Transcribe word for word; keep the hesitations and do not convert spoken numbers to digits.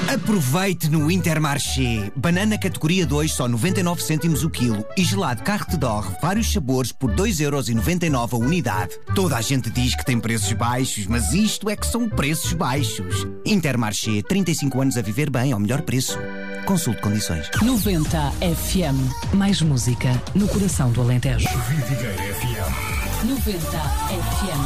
Aproveite no Intermarché. Banana categoria dois só noventa e nove cêntimos o quilo e gelado Carte d'Or vários sabores por dois euros e noventa e nove a unidade. Toda a gente diz que tem preços baixos, mas isto é que são preços baixos. Intermarché, trinta e cinco anos a viver bem ao melhor preço. Consulte condições. noventa F M. Mais música no coração do Alentejo. Vidigueira F M. noventa F M.